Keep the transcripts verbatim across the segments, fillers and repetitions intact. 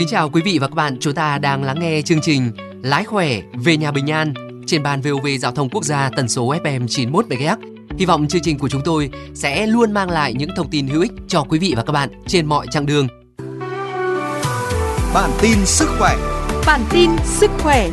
Kính chào quý vị và các bạn, chúng ta đang lắng nghe chương trình Lái khỏe về nhà bình an trên ban vê o vê Giao thông Quốc gia tần số ép em chín mươi mốt mê ga héc. Hy vọng chương trình của chúng tôi sẽ luôn mang lại những thông tin hữu ích cho quý vị và các bạn trên mọi chặng đường. Bản tin sức khỏe. Bản tin sức khỏe.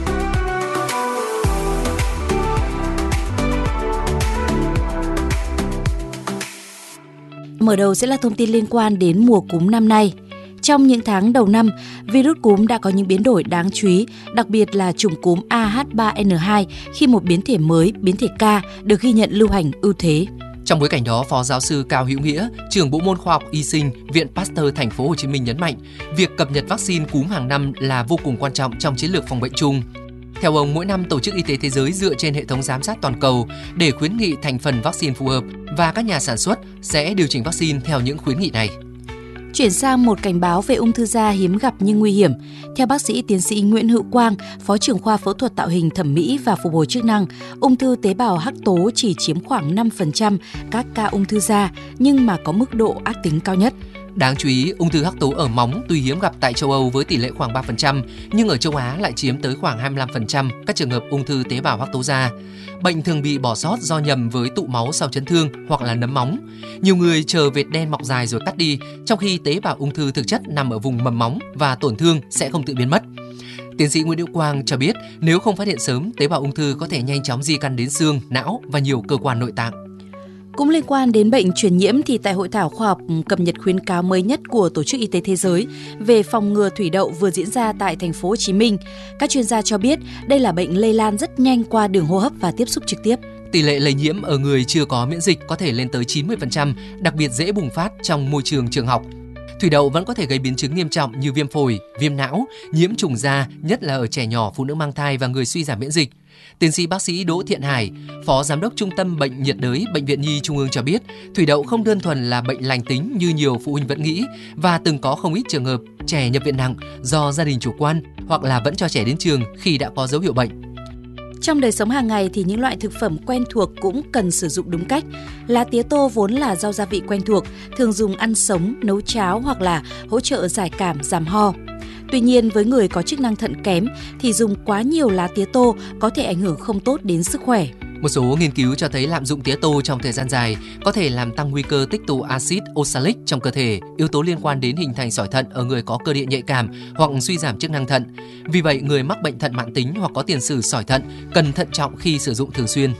Mở đầu sẽ là thông tin liên quan đến mùa cúm năm nay. Trong những tháng đầu năm, virus cúm đã có những biến đổi đáng chú ý, đặc biệt là chủng cúm A H ba N hai khi một biến thể mới, biến thể K, được ghi nhận lưu hành ưu thế. Trong bối cảnh đó, Phó Giáo sư Cao Hữu Nghĩa, trưởng Bộ môn Khoa học Y sinh, Viện Pasteur Thành phố Hồ Chí Minh nhấn mạnh, việc cập nhật vaccine cúm hàng năm là vô cùng quan trọng trong chiến lược phòng bệnh chung. Theo ông, mỗi năm Tổ chức Y tế Thế giới dựa trên hệ thống giám sát toàn cầu để khuyến nghị thành phần vaccine phù hợp và các nhà sản xuất sẽ điều chỉnh vaccine theo những khuyến nghị này. Chuyển sang một cảnh báo về ung thư da hiếm gặp nhưng nguy hiểm. Theo bác sĩ tiến sĩ Nguyễn Hữu Quang, Phó trưởng khoa phẫu thuật tạo hình thẩm mỹ và phục hồi chức năng, ung thư tế bào hắc tố chỉ chiếm khoảng năm phần trăm các ca ung thư da nhưng mà có mức độ ác tính cao nhất. Đáng chú ý, ung thư hắc tố ở móng tuy hiếm gặp tại châu Âu với tỷ lệ khoảng ba phần trăm, nhưng ở châu Á lại chiếm tới khoảng hai mươi lăm phần trăm các trường hợp ung thư tế bào hắc tố da. Bệnh thường bị bỏ sót do nhầm với tụ máu sau chấn thương hoặc là nấm móng. Nhiều người chờ vệt đen mọc dài rồi cắt đi, trong khi tế bào ung thư thực chất nằm ở vùng mầm móng và tổn thương sẽ không tự biến mất. Tiến sĩ Nguyễn Hữu Quang cho biết, nếu không phát hiện sớm, tế bào ung thư có thể nhanh chóng di căn đến xương, não và nhiều cơ quan nội tạng. Cũng liên quan đến bệnh truyền nhiễm thì tại hội thảo khoa học cập nhật khuyến cáo mới nhất của Tổ chức Y tế Thế giới về phòng ngừa thủy đậu vừa diễn ra tại thành phố Hồ Chí Minh, các chuyên gia cho biết đây là bệnh lây lan rất nhanh qua đường hô hấp và tiếp xúc trực tiếp. Tỷ lệ lây nhiễm ở người chưa có miễn dịch có thể lên tới chín mươi phần trăm, đặc biệt dễ bùng phát trong môi trường trường học. Thủy đậu vẫn có thể gây biến chứng nghiêm trọng như viêm phổi, viêm não, nhiễm trùng da, nhất là ở trẻ nhỏ, phụ nữ mang thai và người suy giảm miễn dịch. Tiến sĩ bác sĩ Đỗ Thiện Hải, Phó Giám đốc Trung tâm Bệnh nhiệt đới Bệnh viện Nhi Trung ương cho biết, thủy đậu không đơn thuần là bệnh lành tính như nhiều phụ huynh vẫn nghĩ và từng có không ít trường hợp trẻ nhập viện nặng do gia đình chủ quan hoặc là vẫn cho trẻ đến trường khi đã có dấu hiệu bệnh. Trong đời sống hàng ngày thì những loại thực phẩm quen thuộc cũng cần sử dụng đúng cách. Lá tía tô vốn là rau gia vị quen thuộc, thường dùng ăn sống, nấu cháo hoặc là hỗ trợ giải cảm, giảm ho. Tuy nhiên, với người có chức năng thận kém thì dùng quá nhiều lá tía tô có thể ảnh hưởng không tốt đến sức khỏe. Một số nghiên cứu cho thấy lạm dụng tía tô trong thời gian dài có thể làm tăng nguy cơ tích tụ axit oxalic trong cơ thể, yếu tố liên quan đến hình thành sỏi thận ở người có cơ địa nhạy cảm hoặc suy giảm chức năng thận. Vì vậy, người mắc bệnh thận mãn tính hoặc có tiền sử sỏi thận cần thận trọng khi sử dụng thường xuyên.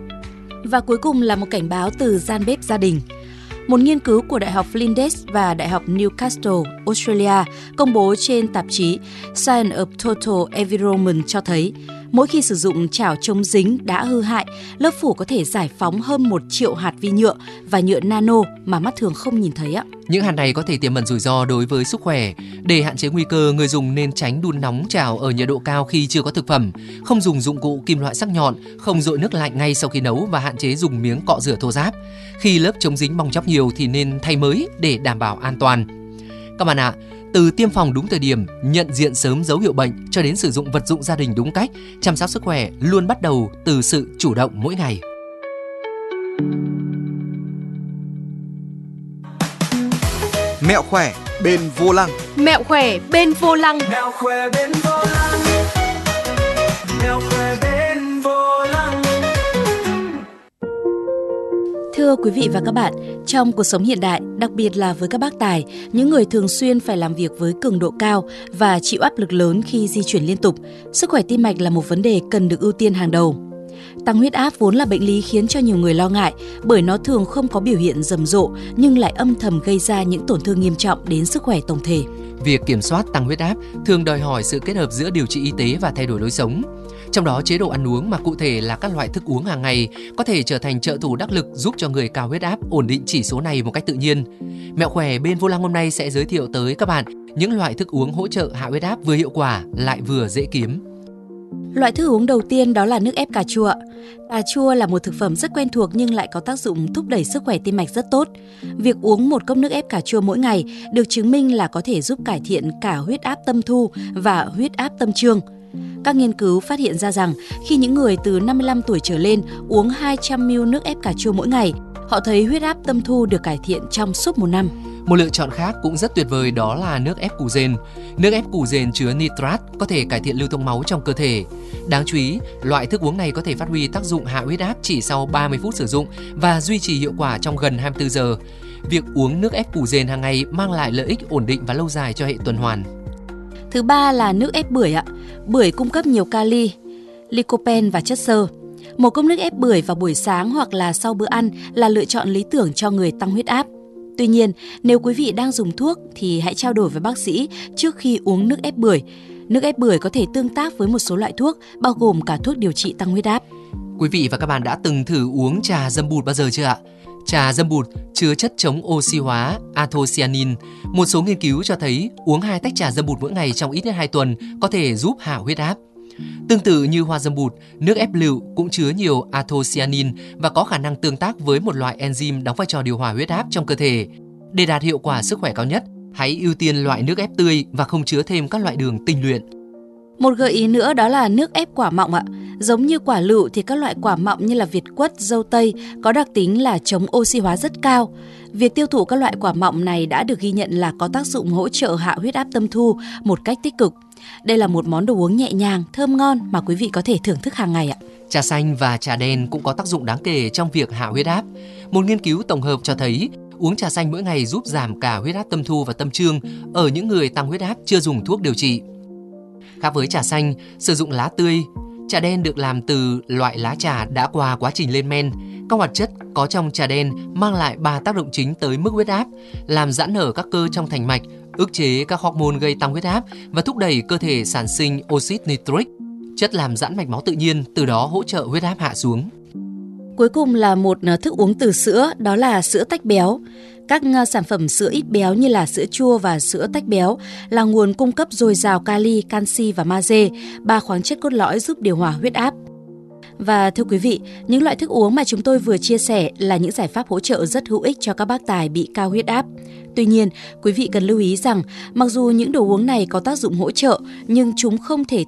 Và cuối cùng là một cảnh báo từ gian bếp gia đình. Một nghiên cứu của Đại học Flinders và Đại học Newcastle, Australia công bố trên tạp chí Science of Total Environment cho thấy mỗi khi sử dụng chảo chống dính đã hư hại, lớp phủ có thể giải phóng hơn một triệu hạt vi nhựa và nhựa nano mà mắt thường không nhìn thấy ạ. Những hạt này có thể tiềm ẩn rủi ro đối với sức khỏe. Để hạn chế nguy cơ, người dùng nên tránh đun nóng chảo ở nhiệt độ cao khi chưa có thực phẩm, không dùng dụng cụ kim loại sắc nhọn, không dội nước lạnh ngay sau khi nấu và hạn chế dùng miếng cọ rửa thô ráp. Khi lớp chống dính bong tróc nhiều thì nên thay mới để đảm bảo an toàn. Các bạn ạ, từ tiêm phòng đúng thời điểm, nhận diện sớm dấu hiệu bệnh cho đến sử dụng vật dụng gia đình đúng cách, chăm sóc sức khỏe luôn bắt đầu từ sự chủ động mỗi ngày. Mẹo khỏe bên vô lăng. Mẹo khỏe bên vô lăng. Mẹo khỏe bên vô lăng. Mẹo khỏe bên vô lăng. Thưa quý vị và các bạn, trong cuộc sống hiện đại, đặc biệt là với các bác tài, những người thường xuyên phải làm việc với cường độ cao và chịu áp lực lớn khi di chuyển liên tục, sức khỏe tim mạch là một vấn đề cần được ưu tiên hàng đầu. Tăng huyết áp vốn là bệnh lý khiến cho nhiều người lo ngại bởi nó thường không có biểu hiện rầm rộ nhưng lại âm thầm gây ra những tổn thương nghiêm trọng đến sức khỏe tổng thể. Việc kiểm soát tăng huyết áp thường đòi hỏi sự kết hợp giữa điều trị y tế và thay đổi lối sống. Trong đó, chế độ ăn uống mà cụ thể là các loại thức uống hàng ngày có thể trở thành trợ thủ đắc lực giúp cho người cao huyết áp ổn định chỉ số này một cách tự nhiên. Mẹo khỏe bên vô lăng hôm nay sẽ giới thiệu tới các bạn những loại thức uống hỗ trợ hạ huyết áp vừa hiệu quả lại vừa dễ kiếm. Loại thức uống đầu tiên đó là nước ép cà chua. Cà chua là một thực phẩm rất quen thuộc nhưng lại có tác dụng thúc đẩy sức khỏe tim mạch rất tốt. Việc uống một cốc nước ép cà chua mỗi ngày được chứng minh là có thể giúp cải thiện cả huyết áp tâm thu và huyết áp tâm trương. Các nghiên cứu phát hiện ra rằng khi những người từ năm mươi lăm tuổi trở lên uống hai trăm mi li lít nước ép cà chua mỗi ngày, họ thấy huyết áp tâm thu được cải thiện trong suốt một năm. Một lựa chọn khác cũng rất tuyệt vời đó là nước ép củ dền. Nước ép củ dền chứa nitrat có thể cải thiện lưu thông máu trong cơ thể. Đáng chú ý, loại thức uống này có thể phát huy tác dụng hạ huyết áp chỉ sau ba mươi phút sử dụng và duy trì hiệu quả trong gần hai mươi tư giờ. Việc uống nước ép củ dền hàng ngày mang lại lợi ích ổn định và lâu dài cho hệ tuần hoàn. Thứ ba là nước ép bưởi ạ. Bưởi cung cấp nhiều kali, lycopene và chất xơ. Một cốc nước ép bưởi vào buổi sáng hoặc là sau bữa ăn là lựa chọn lý tưởng cho người tăng huyết áp. Tuy nhiên, nếu quý vị đang dùng thuốc thì hãy trao đổi với bác sĩ trước khi uống nước ép bưởi. Nước ép bưởi có thể tương tác với một số loại thuốc, bao gồm cả thuốc điều trị tăng huyết áp. Quý vị và các bạn đã từng thử uống trà dâm bụt bao giờ chưa ạ? Trà dâm bụt chứa chất chống oxy hóa anthocyanin. Một số nghiên cứu cho thấy uống hai tách trà dâm bụt mỗi ngày trong ít nhất hai tuần có thể giúp hạ huyết áp. Tương tự như hoa dâm bụt, nước ép lựu cũng chứa nhiều anthocyanin và có khả năng tương tác với một loại enzyme đóng vai trò điều hòa huyết áp trong cơ thể. Để đạt hiệu quả sức khỏe cao nhất, hãy ưu tiên loại nước ép tươi và không chứa thêm các loại đường tinh luyện. Một gợi ý nữa đó là nước ép quả mọng ạ. Giống như quả lựu thì các loại quả mọng như là việt quất, dâu tây có đặc tính là chống oxy hóa rất cao. Việc tiêu thụ các loại quả mọng này đã được ghi nhận là có tác dụng hỗ trợ hạ huyết áp tâm thu một cách tích cực. Đây là một món đồ uống nhẹ nhàng, thơm ngon mà quý vị có thể thưởng thức hàng ngày ạ. Trà xanh và trà đen cũng có tác dụng đáng kể trong việc hạ huyết áp. Một nghiên cứu tổng hợp cho thấy uống trà xanh mỗi ngày giúp giảm cả huyết áp tâm thu và tâm trương ở những người tăng huyết áp chưa dùng thuốc điều trị. Khác với trà xanh, sử dụng lá tươi, trà đen được làm từ loại lá trà đã qua quá trình lên men. Các hoạt chất có trong trà đen mang lại ba tác động chính tới mức huyết áp, làm giãn nở các cơ trong thành mạch, ức chế các hormone gây tăng huyết áp và thúc đẩy cơ thể sản sinh oxit nitric, chất làm giãn mạch máu tự nhiên, từ đó hỗ trợ huyết áp hạ xuống. Cuối cùng là một thức uống từ sữa, đó là sữa tách béo. Các sản phẩm sữa ít béo như là sữa chua và sữa tách béo là nguồn cung cấp dồi dào kali, canxi và magie, ba khoáng chất cốt lõi giúp điều hòa huyết áp. Và thưa quý vị, những loại thức uống mà chúng tôi vừa chia sẻ là những giải pháp hỗ trợ rất hữu ích cho các bác tài bị cao huyết áp. Tuy nhiên, quý vị cần lưu ý rằng mặc dù những đồ uống này có tác dụng hỗ trợ nhưng chúng không thể